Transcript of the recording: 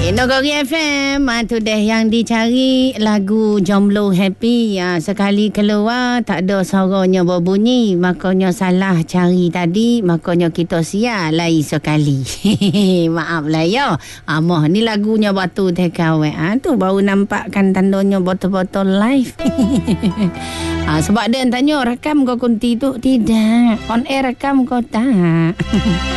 Nogori FM tu deh yang dicari lagu Jomblo Happy. Sekali keluar tak ada suaranya berbunyi, makanya salah cari tadi, makanya kita sial lain sekali. Maaf lah ya. Mah ni lagunya batu teh kawan. Tu baru nampakkan tandanya betul-betul live. Sebab dia tanya rekam kau kunti tu. Tidak. On air rekam kau tak.